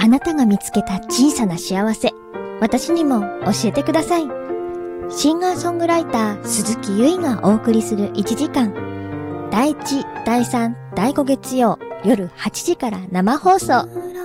あなたが見つけた小さな幸せ、私にも教えてください。シンガーソングライター鈴木ゆいがお送りする1時間。第1、第3、第5月曜夜8時から生放送。